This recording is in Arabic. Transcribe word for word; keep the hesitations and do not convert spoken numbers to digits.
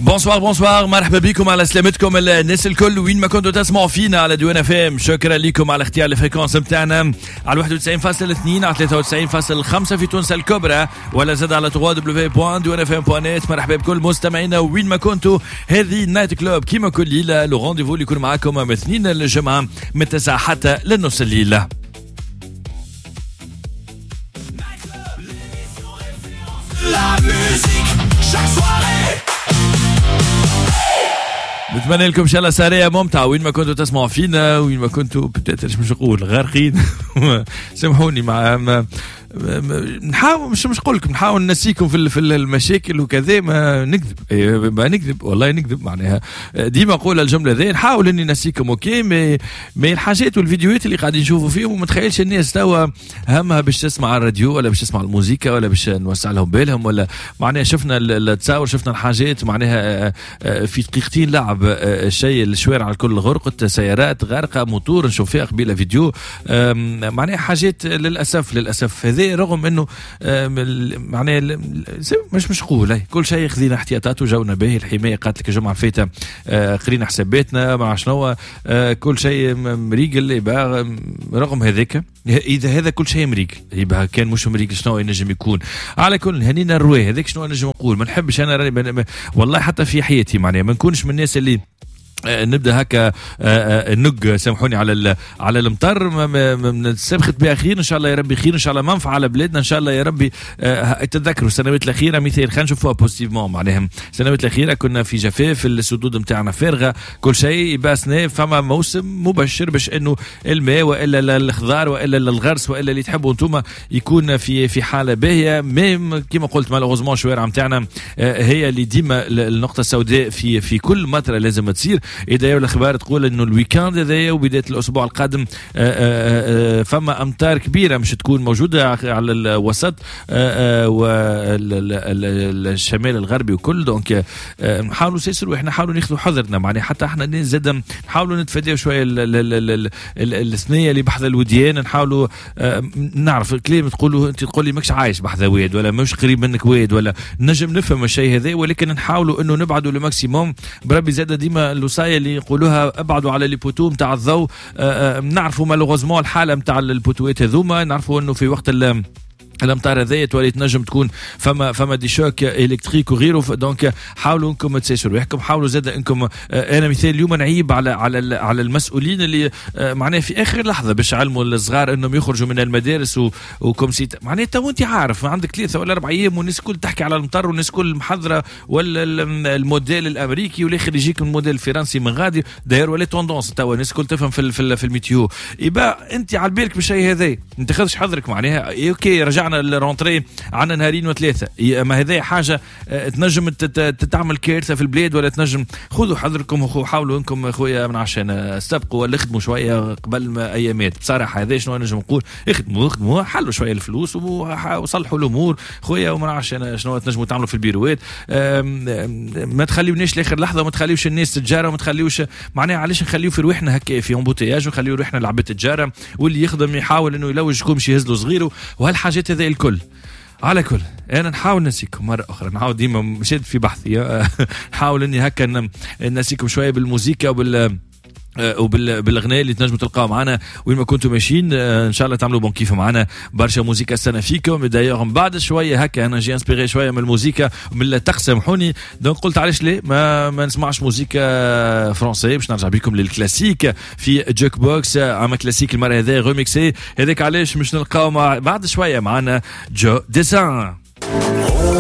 بونسوار بونسوار مرحبا بكم على سلامتكم الناس الكل وين ما كنتوا تسمعوا فينا على ديوان اف ام. شكرا لكم على اختيار الفريكونس نتاعنا على واحد وتسعين فاصلة اثنين على ثلاثة وتسعين فاصلة خمسة في تونس الكبرى ولا زاد على دبليو دبليو دبليو دوت ديوان اف ام دوت نت. مرحبا بكل مستمعينا وين ما كنتوا. هذه نايت كلوب كيما كل ليله لو رونديفو اللي يكون معاكم من اثنين الجمعه من تسعة حتى للنص الليله. La musique, chaque soirée. نتمنى لكم ان شاء الله سارية ممتعة وين ما كنتوا تسمعوا فينا وين ما كنتوا بتاتش مش نقول غارقين سامحوني مع ما نحاول مش مش نقول لكم نحاول نسيكم في في المشاكل وكذا ما نكذب ما نكذب والله نكذب معناها ديما نقول الجمله ذي نحاول اني نسيكم اوكي مي مي الحاجات والفيديوهات اللي قاعدين نشوفوا فيهم وما تخيلش الناس توا همها باش تسمع الراديو ولا باش تسمع الموسيقى ولا باش نوسع لهم بالهم ولا معناها شفنا التصاور شفنا الحاجات معناها في دقيقتين لعب الشيء الشوارع الكل غرقت سيارات غارقه موتور نشوف فيها قبيله فيديو معناها حاجات للاسف للاسف هذه رغم انه معناه مش مش نقول كل شيء خذينا احتياطات وجونا به الحمايه قالت لك الجمعه الفايته قرينا حساباتنا مع شنو كل شيء مريقل يبقى رغم هذاك اذا هذا كل شيء مريقل يبقى كان مش مريقل شنو ينجم يكون على كل هنينا الرواه هذاك شنو نجم نقول ما نحبش انا والله حتى في حياتي معناه ما نكونش من الناس اللي نبدا هكا نق سامحوني على على المطر سبخت بها خير ان شاء الله يا ربي خير ان شاء الله منفعه على بلادنا ان شاء الله يا ربي. تتذكروا السنوات الاخيره مثال خلينا نشوفوها بوزيتيفمون معناها السنوات الاخيره كنا في جفاف السدود نتاعنا فارغه كل شيء باسنا فما موسم مبشر باش انه الماء والا الخضار والا الغرس والا اللي تحبوا انتم يكون في في حاله باهيه ميم كما قلت مالوغوزمون الشوارع نتاعنا هي اللي ديما النقطه السوداء في في كل مطره لازم تصير. إذا الأخبار تقول إنه الويكاند هذايا وبداية الأسبوع القادم فما أمطار كبيرة مش تكون موجودة على الوسط والشمال الغربي وكل دونك نحاولوا نسيسر وإحنا نحاولوا ناخذوا حذرنا معني حتى إحنا زاد نحاولوا نتفادوا شوية الثنية اللي بحذا الوديان نحاولوا نعرف الكلام تقولوا أنت تقول لي ماكش عايش بحذا واد ولا مش قريب منك واد ولا نجم نفهم الشيء هذا ولكن نحاولوا إنه نبعدوا لماكسيموم بربي زاد ديما الوصاية اللي يقولوها ابعدوا على البوتو نتاع الضوء. نعرفوا مالوغوزمون الحاله نتاع البوتوات هذوما نعرفوا انه في وقت الامطار هذيا تولي تنجم تكون فما فما دي شوك الكتريك وغيره دونك حاولوا انكم تسيسروا ويحكم حاولوا زاد انكم انا مثال اليوم نعيب على على على المسؤولين اللي معناه في اخر لحظه باش علموا الصغار انهم يخرجوا من المدارس وكم سيت معناه تو انت عارف عندك ثلاثه ولا اربع ايام والناس الكل تحكي على المطر والناس الكل محضره ولا الموديل الامريكي والاخر يجيك الموديل الفرنسي من غادي داير ولا توندونس تو الناس الكل تفهم في في, في الميتيو يبقى انت على بالك بالشيء هذا انت خذش حذرك معناها اوكي رجعنا الرونتري عنا نهارين وثلاثه ما هذه حاجه تنجم تعمل كارثه في البلاد ولا تنجم خذوا حذركم وحاولوا انكم اخويا من عشان استبقوا ولا اخدموا شويه قبل ما ايامات بصراحه هذا شنو نجم نقول اخدموا اخدموا حلوا شويه الفلوس وصلحوا الامور خويا وما عشان شنو تنجموا تعملوا في البيروات ما تخليوناش لاخر لحظه وما تخليوش الناس تتجارى وما تخليوش معناها علاش نخليو في روحنا هكا في امبوتياج ونخليو روحنا لعبه تجاره واللي يخدم يحاول انه يلوجكم شي يهز له صغيره وهالحاجات هذه الكل. على كل انا نحاول نسيكم مره اخرى نحاول ديما مشيت في بحثي نحاول اني هكا نسيكم شويه بالموسيقى وبال وبالاغنيه اللي تنجموا تلقاو معنا وين ما كنتوا ماشيين ان شاء الله تعملوا بون كيف معنا برشا موسيقى السنه فيكم دايوغ بعد شويه هكا انا جي انسبيري شويه من الموسيقى من الطقس سامحوني دونك قلت علاش ليه ما ما نسمعش موسيقى فرنسيه باش نرجع بكم للكلاسيك في جوك بوكس اما كلاسيك المره هذه ريميكسي هذاك علاش مش نلقاو مع بعد شويه معنا جو ديسان.